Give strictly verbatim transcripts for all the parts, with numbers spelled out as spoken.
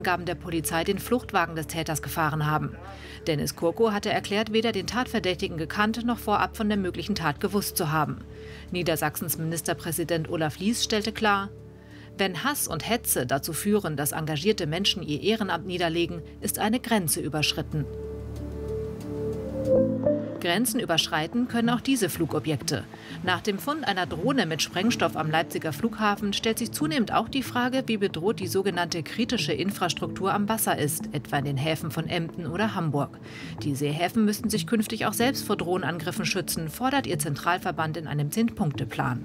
Angaben der Polizei den Fluchtwagen des Täters gefahren haben. Dennis Kurko hatte erklärt, weder den Tatverdächtigen gekannt noch vorab von der möglichen Tat gewusst zu haben. Niedersachsens Ministerpräsident Olaf Lies stellte klar: Wenn Hass und Hetze dazu führen, dass engagierte Menschen ihr Ehrenamt niederlegen, ist eine Grenze überschritten. Grenzen überschreiten können auch diese Flugobjekte. Nach dem Fund einer Drohne mit Sprengstoff am Leipziger Flughafen stellt sich zunehmend auch die Frage, wie bedroht die sogenannte kritische Infrastruktur am Wasser ist, etwa in den Häfen von Emden oder Hamburg. Die Seehäfen müssten sich künftig auch selbst vor Drohnenangriffen schützen, fordert ihr Zentralverband in einem Zehn-Punkte-Plan.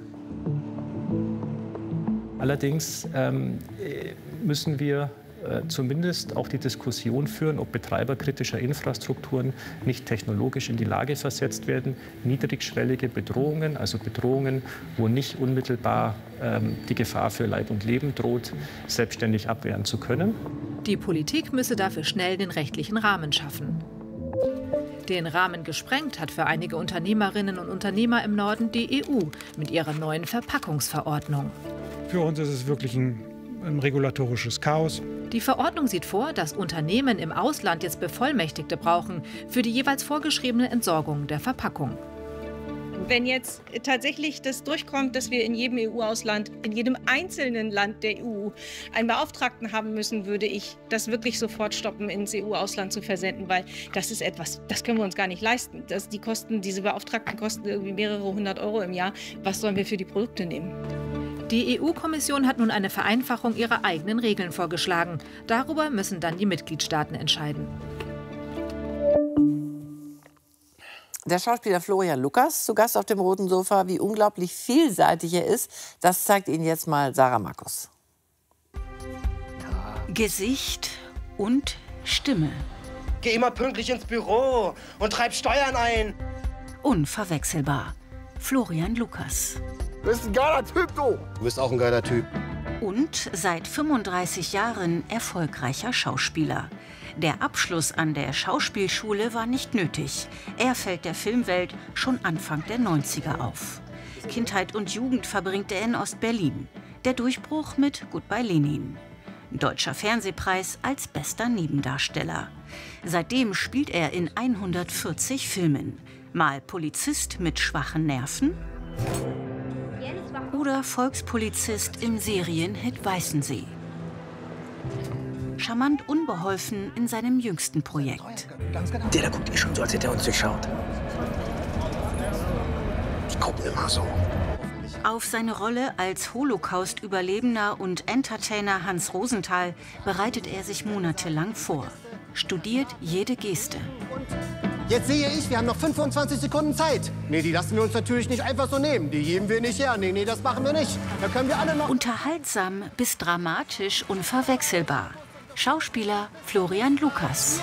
Allerdings ähm, müssen wir äh, zumindest auch die Diskussion führen, ob Betreiber kritischer Infrastrukturen nicht technologisch in die Lage versetzt werden, niedrigschwellige Bedrohungen, also Bedrohungen, wo nicht unmittelbar ähm, die Gefahr für Leib und Leben droht, selbstständig abwehren zu können. Die Politik müsse dafür schnell den rechtlichen Rahmen schaffen. Den Rahmen gesprengt hat für einige Unternehmerinnen und Unternehmer im Norden die E U mit ihrer neuen Verpackungsverordnung. Für uns ist es wirklich ein, ein regulatorisches Chaos. Die Verordnung sieht vor, dass Unternehmen im Ausland jetzt Bevollmächtigte brauchen für die jeweils vorgeschriebene Entsorgung der Verpackung. Wenn jetzt tatsächlich das durchkommt, dass wir in jedem E U-Ausland, in jedem einzelnen Land der E U einen Beauftragten haben müssen, würde ich das wirklich sofort stoppen, ins E U-Ausland zu versenden, weil das ist etwas, das können wir uns gar nicht leisten. Das, die Kosten, diese Beauftragten kosten irgendwie mehrere hundert Euro im Jahr. Was sollen wir für die Produkte nehmen? Die E U-Kommission hat nun eine Vereinfachung ihrer eigenen Regeln vorgeschlagen. Darüber müssen dann die Mitgliedstaaten entscheiden. Der Schauspieler Florian Lukas, zu Gast auf dem roten Sofa. Wie unglaublich vielseitig er ist, das zeigt Ihnen jetzt mal Sarah Markus. Gesicht und Stimme. Geh immer pünktlich ins Büro und treib Steuern ein. Unverwechselbar. Florian Lukas. Du bist ein geiler Typ, du. Du bist auch ein geiler Typ. Und seit fünfunddreißig Jahren erfolgreicher Schauspieler. Der Abschluss an der Schauspielschule war nicht nötig. Er fällt der Filmwelt schon Anfang der neunziger auf. Kindheit und Jugend verbringt er in Ostberlin. Der Durchbruch mit Goodbye Lenin. Deutscher Fernsehpreis als bester Nebendarsteller. Seitdem spielt er in hundertvierzig Filmen. Mal Polizist mit schwachen Nerven oder Volkspolizist im Serienhit Weißensee. Charmant unbeholfen in seinem jüngsten Projekt. Der da guckt eh schon so, als hätte er uns durchschaut. Die gucken immer so. Auf seine Rolle als Holocaust-Überlebender und Entertainer Hans Rosenthal bereitet er sich monatelang vor. Studiert jede Geste. Jetzt sehe ich, wir haben noch fünfundzwanzig Sekunden Zeit. Nee, die lassen wir uns natürlich nicht einfach so nehmen. Die geben wir nicht her. Nee, nee, das machen wir nicht. Da können wir alle noch... Unterhaltsam bis dramatisch unverwechselbar. Schauspieler Florian Lukas.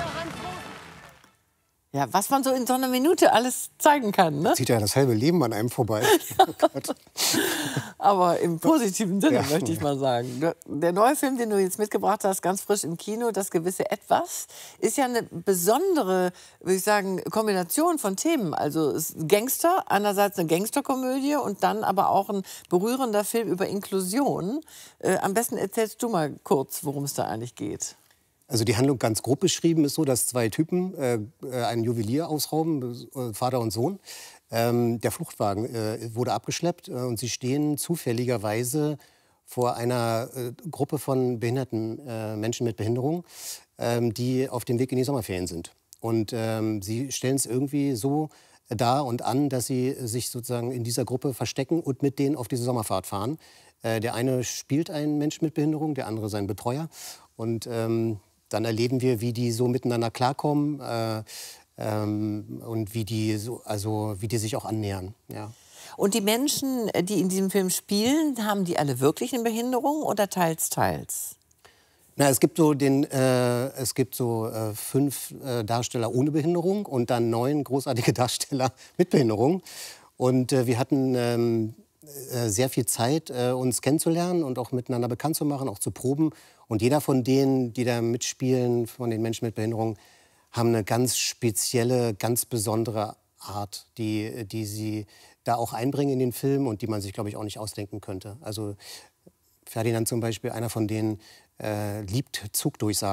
Ja, was man so in so einer Minute alles zeigen kann, ne? Zieht ja das halbe Leben an einem vorbei. Oh Gott. Aber im positiven Sinne, Ja. möchte ich mal sagen. Der neue Film, den du jetzt mitgebracht hast, ganz frisch im Kino, Das gewisse Etwas, ist ja eine besondere, würde ich sagen, Kombination von Themen. Also es ist Gangster, einerseits eine Gangsterkomödie und dann aber auch ein berührender Film über Inklusion. Äh, am besten erzählst du mal kurz, worum es da eigentlich geht. Also die Handlung ganz grob beschrieben ist so, dass zwei Typen äh, einen Juwelier ausrauben, äh, Vater und Sohn. Ähm, der Fluchtwagen äh, wurde abgeschleppt äh, und sie stehen zufälligerweise vor einer äh, Gruppe von behinderten äh, Menschen mit Behinderung, ähm, die auf dem Weg in die Sommerferien sind. Und ähm, sie stellen es irgendwie so dar und an, dass sie sich sozusagen in dieser Gruppe verstecken und mit denen auf diese Sommerfahrt fahren. Äh, der eine spielt einen Menschen mit Behinderung, der andere seinen Betreuer. Und ähm, dann erleben wir, wie die so miteinander klarkommen äh, ähm, und wie die, so, also, wie die sich auch annähern. Ja. Und die Menschen, die in diesem Film spielen, haben die alle wirklich eine Behinderung oder teils, teils? Na, es gibt so, den, äh, es gibt so äh, fünf äh, Darsteller ohne Behinderung und dann neun großartige Darsteller mit Behinderung. Und äh, wir hatten ähm, äh, sehr viel Zeit, äh, uns kennenzulernen und auch miteinander bekannt zu machen, auch zu proben. Und jeder von denen, die da mitspielen, von den Menschen mit Behinderung, haben eine ganz spezielle, ganz besondere Art, die, die sie da auch einbringen in den Film und die man sich, glaube ich, auch nicht ausdenken könnte. Also Ferdinand zum Beispiel, einer von denen, äh, liebt Zugdurchsagen.